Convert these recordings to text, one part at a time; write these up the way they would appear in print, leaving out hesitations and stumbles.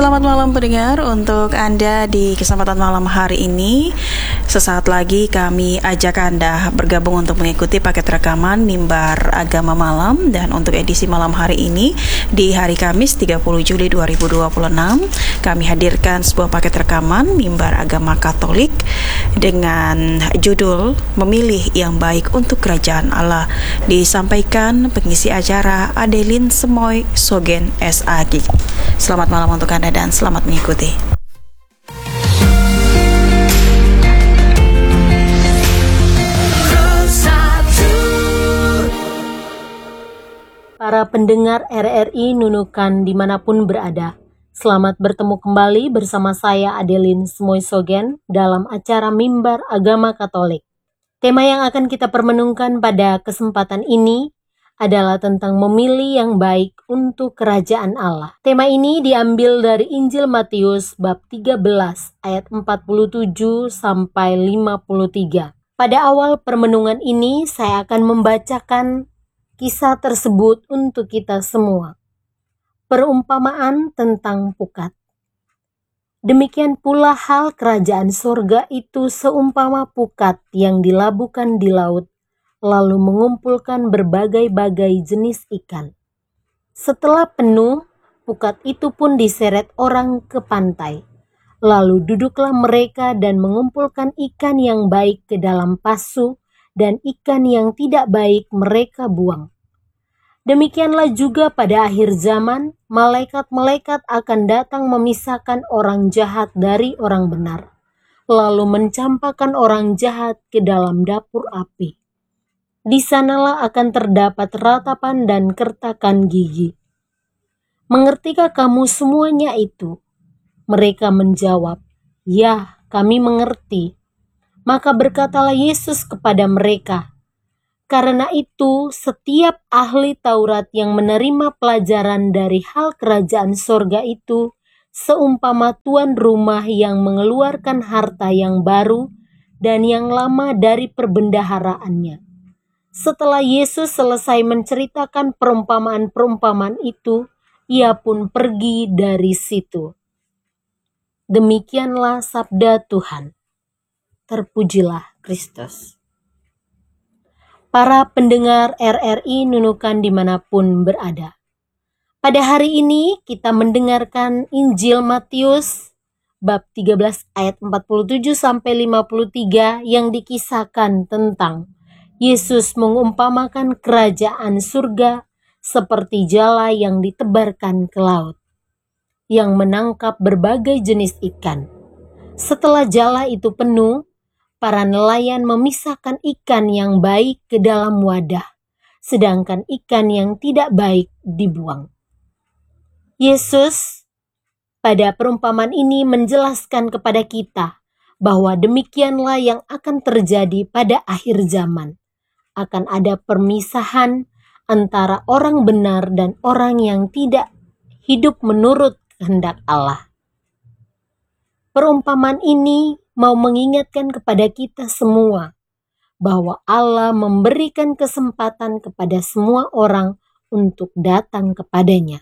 Selamat malam pendengar, untuk Anda di kesempatan malam hari ini sesaat lagi kami ajak Anda bergabung untuk mengikuti paket rekaman Mimbar Agama Malam. Dan untuk edisi malam hari ini di hari Kamis 30 Juli 2026 kami hadirkan sebuah paket rekaman Mimbar Agama Katolik dengan judul Memilih yang Baik untuk Kerajaan Allah, disampaikan pengisi acara Adeline Semoy Sogen SAG. Selamat malam untuk Anda dan selamat mengikuti. Para pendengar RRI Nunukan dimanapun berada, selamat bertemu kembali bersama saya Adeline Semoy Sogen dalam acara Mimbar Agama Katolik. Tema yang akan kita permenungkan pada kesempatan ini adalah tentang memilih yang baik untuk kerajaan Allah. Tema ini diambil dari Injil Matius bab 13 ayat 47 sampai 53. Pada awal permenungan ini saya akan membacakan kisah tersebut untuk kita semua. Perumpamaan tentang pukat. Demikian pula hal kerajaan surga itu seumpama pukat yang dilabuhkan di laut, lalu mengumpulkan berbagai-bagai jenis ikan. Setelah penuh, pukat itu pun diseret orang ke pantai. Lalu duduklah mereka dan mengumpulkan ikan yang baik ke dalam pasu, dan ikan yang tidak baik mereka buang. Demikianlah juga pada akhir zaman, malaikat-malaikat akan datang memisahkan orang jahat dari orang benar, lalu mencampakkan orang jahat ke dalam dapur api. Di sanalah akan terdapat ratapan dan kertakan gigi. Mengertikah kamu semuanya itu? Mereka menjawab, "Ya, kami mengerti." Maka berkatalah Yesus kepada mereka, "Karena itu setiap ahli Taurat yang menerima pelajaran dari hal kerajaan sorga itu seumpama tuan rumah yang mengeluarkan harta yang baru dan yang lama dari perbendaharaannya." Setelah Yesus selesai menceritakan perumpamaan-perumpamaan itu, ia pun pergi dari situ. Demikianlah sabda Tuhan. Terpujilah Kristus. Para pendengar RRI Nunukan dimanapun berada. Pada hari ini kita mendengarkan Injil Matius bab 13 ayat 47 sampai 53 yang dikisahkan tentang Yesus mengumpamakan kerajaan surga seperti jala yang ditebarkan ke laut, yang menangkap berbagai jenis ikan. Setelah jala itu penuh, para nelayan memisahkan ikan yang baik ke dalam wadah, sedangkan ikan yang tidak baik dibuang. Yesus pada perumpamaan ini menjelaskan kepada kita bahwa demikianlah yang akan terjadi pada akhir zaman. Akan ada permisahan antara orang benar dan orang yang tidak hidup menurut kehendak Allah. Perumpamaan ini mau mengingatkan kepada kita semua bahwa Allah memberikan kesempatan kepada semua orang untuk datang kepadanya.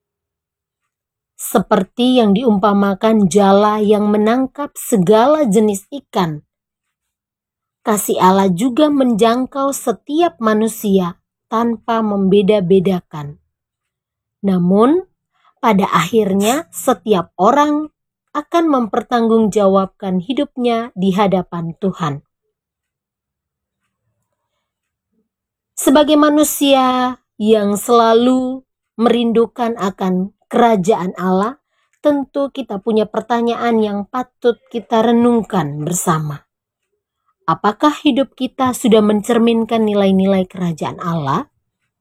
Seperti yang diumpamakan jala yang menangkap segala jenis ikan, kasih Allah juga menjangkau setiap manusia tanpa membeda-bedakan. Namun, pada akhirnya setiap orang akan mempertanggungjawabkan hidupnya di hadapan Tuhan. Sebagai manusia yang selalu merindukan akan kerajaan Allah, tentu kita punya pertanyaan yang patut kita renungkan bersama. Apakah hidup kita sudah mencerminkan nilai-nilai kerajaan Allah?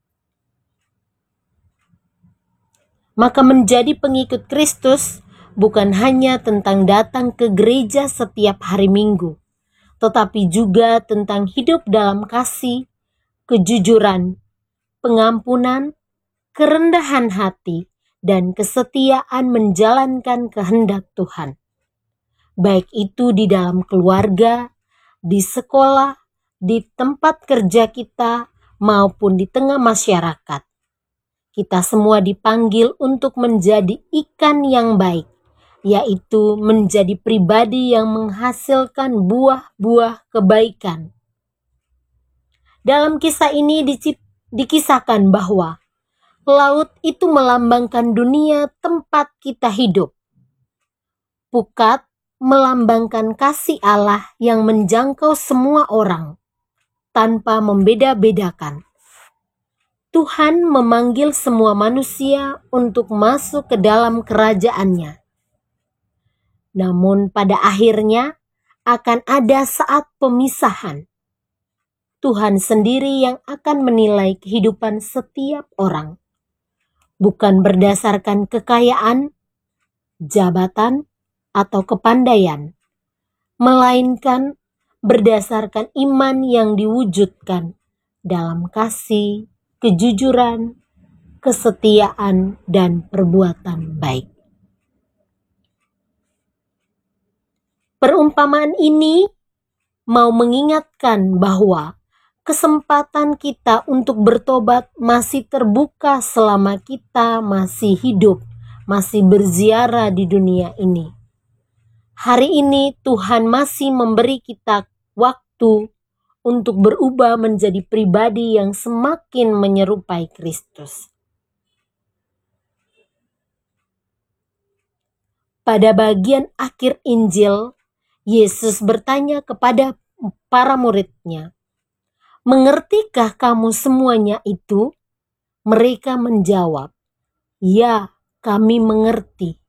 Maka menjadi pengikut Kristus bukan hanya tentang datang ke gereja setiap hari Minggu, tetapi juga tentang hidup dalam kasih, kejujuran, pengampunan, kerendahan hati, dan kesetiaan menjalankan kehendak Tuhan. Baik itu di dalam keluarga, di sekolah, di tempat kerja kita, maupun di tengah masyarakat. kita semua dipanggil untuk menjadi ikan yang baik, yaitu menjadi pribadi yang menghasilkan buah-buah kebaikan. Dalam kisah ini dikisahkan bahwa laut itu melambangkan dunia tempat kita hidup. Pukat melambangkan kasih Allah yang menjangkau semua orang tanpa membeda-bedakan. Tuhan memanggil semua manusia untuk masuk ke dalam kerajaan-Nya. Namun pada akhirnya akan ada saat pemisahan. Tuhan sendiri yang akan menilai kehidupan setiap orang, bukan berdasarkan kekayaan, jabatan, atau kepandaian, melainkan berdasarkan iman yang diwujudkan dalam kasih, kejujuran, kesetiaan, dan perbuatan baik. Perumpamaan ini mau mengingatkan bahwa kesempatan kita untuk bertobat masih terbuka selama kita masih hidup, masih berziarah di dunia ini. Hari ini Tuhan masih memberi kita waktu untuk berubah menjadi pribadi yang semakin menyerupai Kristus. Pada bagian akhir Injil, Yesus bertanya kepada para murid-Nya, "Mengertikah kamu semuanya itu?" Mereka menjawab, "Ya, kami mengerti."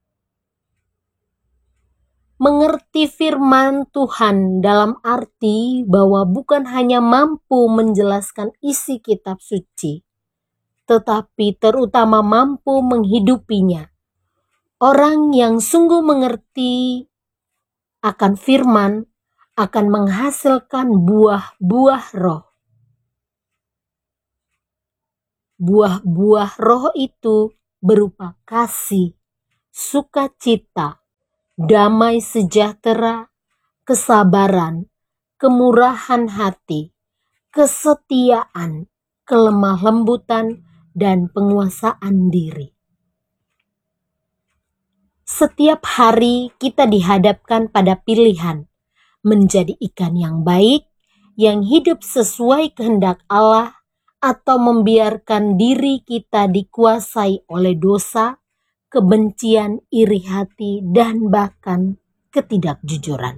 Mengerti firman Tuhan dalam arti bahwa bukan hanya mampu menjelaskan isi kitab suci, tetapi terutama mampu menghidupinya. Orang yang sungguh mengerti akan firman akan menghasilkan buah-buah roh. Buah-buah roh itu berupa kasih, sukacita, damai sejahtera, kesabaran, kemurahan hati, kesetiaan, kelemah lembutan, dan penguasaan diri. Setiap hari kita dihadapkan pada pilihan menjadi ikan yang baik, yang hidup sesuai kehendak Allah, atau membiarkan diri kita dikuasai oleh dosa, kebencian, iri hati, dan bahkan ketidakjujuran.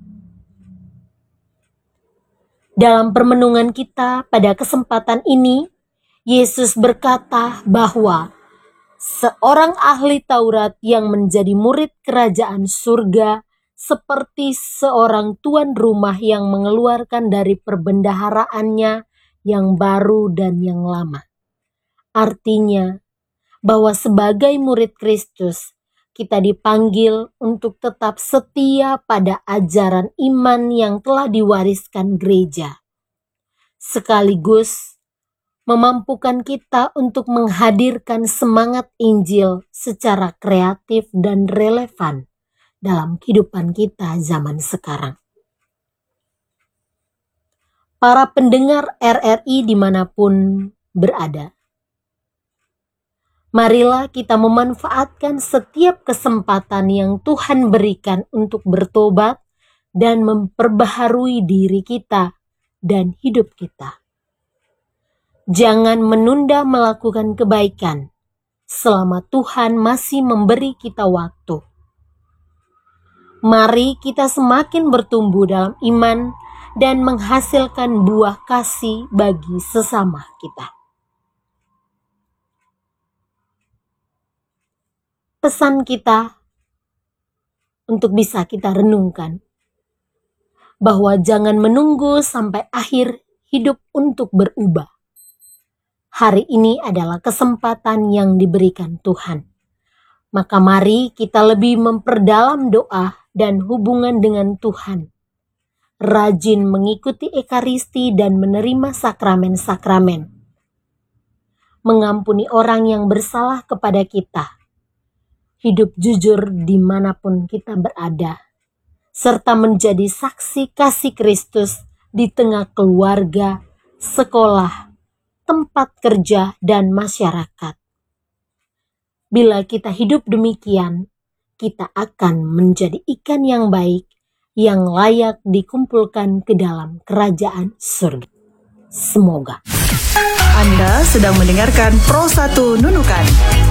Dalam permenungan kita pada kesempatan ini, Yesus berkata bahwa seorang ahli Taurat yang menjadi murid kerajaan surga seperti seorang tuan rumah yang mengeluarkan dari perbendaharaannya yang baru dan yang lama. Artinya, bahwa sebagai murid Kristus, kita dipanggil untuk tetap setia pada ajaran iman yang telah diwariskan gereja, sekaligus memampukan kita untuk menghadirkan semangat Injil secara kreatif dan relevan dalam kehidupan kita zaman sekarang. Para pendengar RRI dimanapun berada, marilah kita memanfaatkan setiap kesempatan yang Tuhan berikan untuk bertobat dan memperbaharui diri kita dan hidup kita. Jangan menunda melakukan kebaikan selama Tuhan masih memberi kita waktu. Mari kita semakin bertumbuh dalam iman dan menghasilkan buah kasih bagi sesama kita. Pesan kita untuk bisa kita renungkan bahwa jangan menunggu sampai akhir hidup untuk berubah. Hari ini adalah kesempatan yang diberikan Tuhan. Maka mari kita lebih memperdalam doa dan hubungan dengan Tuhan. Rajin mengikuti Ekaristi dan menerima sakramen-sakramen. Mengampuni orang yang bersalah kepada kita. Hidup jujur dimanapun kita berada, serta menjadi saksi kasih Kristus di tengah keluarga, sekolah, tempat kerja, dan masyarakat. Bila kita hidup demikian, kita akan menjadi ikan yang baik, yang layak dikumpulkan ke dalam kerajaan surga. Semoga. Anda sedang mendengarkan Pro 1 Nunukan.